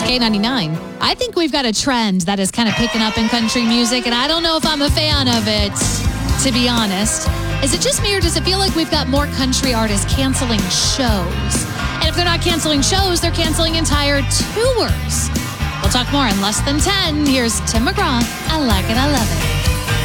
K99. I think we've got a trend that is kind of picking up in country music, and I don't know if I'm a fan of it, to be honest. Is it just me, or does it feel like we've got more country artists canceling shows? And if they're not canceling shows, they're canceling entire tours. We'll talk more in less than 10. Here's Tim McGraw. I like it, I love it.